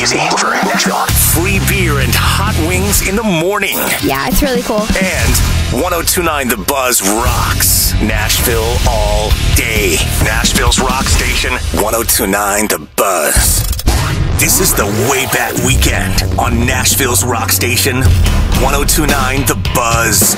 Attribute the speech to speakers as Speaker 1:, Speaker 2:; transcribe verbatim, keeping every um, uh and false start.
Speaker 1: crazy for Nashville. Free beer and hot wings in the morning.
Speaker 2: Yeah, it's really cool.
Speaker 1: And one oh two point nine The Buzz rocks Nashville all day. Nashville's rock station, one oh two point nine The Buzz. This is the Way Back Weekend on Nashville's rock station, one oh two point nine The Buzz.